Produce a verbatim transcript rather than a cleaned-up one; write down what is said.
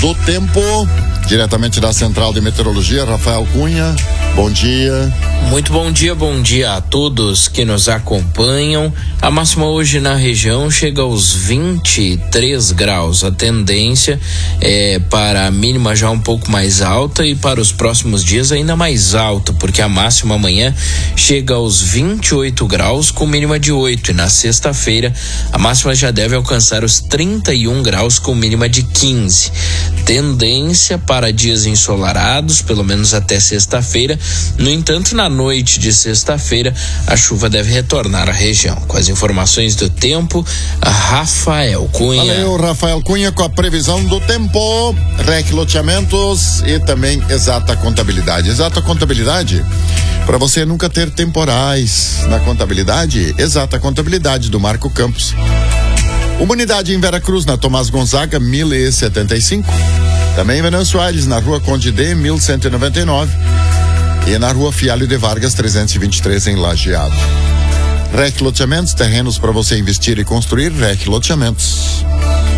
do tempo, diretamente da Central de Meteorologia, Rafael Cunha. Bom dia. Muito bom dia, bom dia a todos que nos acompanham. A máxima hoje na região chega aos vinte e três graus. A tendência é para a mínima já um pouco mais alta e para os próximos dias ainda mais alta, porque a máxima amanhã chega aos vinte e oito graus com mínima de oito, e na sexta-feira a máxima já deve alcançar os trinta e um graus com mínima de quinze. Tendência para dias ensolarados, pelo menos até sexta-feira. No entanto, na noite de sexta-feira, a chuva deve retornar à região. Com as informações do tempo, Rafael Cunha. Valeu, Rafael Cunha, com a previsão do tempo, R E C Loteamentos e também Exata Contabilidade. Exata Contabilidade, para você nunca ter temporais na contabilidade, Exata Contabilidade do Marco Campos. Uma unidade em Veracruz, na Tomás Gonzaga, mil e setenta e cinco. Também em Venâncio Aires, na Rua Conde D, mil cento e noventa e nove. E na Rua Fialho de Vargas, trezentos e vinte e três, em Lajeado. R E C Loteamentos, terrenos para você investir e construir. R E C Loteamentos.